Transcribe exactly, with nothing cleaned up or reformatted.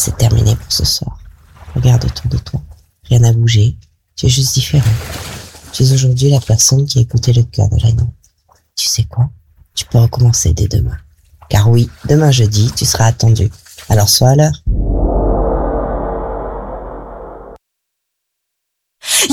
c'est terminé pour ce soir. Regarde autour de toi. Rien n'a bougé. Tu es juste différent. Tu es aujourd'hui la personne qui a écouté le cœur de la nuit. Tu sais quoi? Tu peux recommencer dès demain. Car oui, demain jeudi, tu seras attendu. Alors sois à l'heure.